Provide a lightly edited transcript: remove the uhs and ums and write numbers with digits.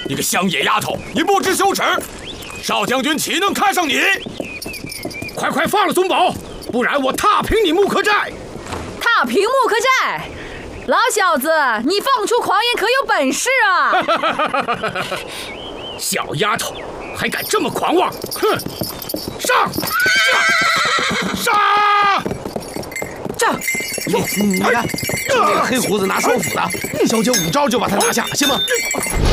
你个乡野丫头，你不知羞耻！少将军岂能看上你？ 快放了宗保，不然我踏平你木刻寨！ 踏平木刻寨！老小子，你放出狂言可有本事啊！ 小丫头，还敢这么狂妄！哼！上！杀！ 你看，这个黑胡子拿双斧的，小姐5招就把他拿下，行吗？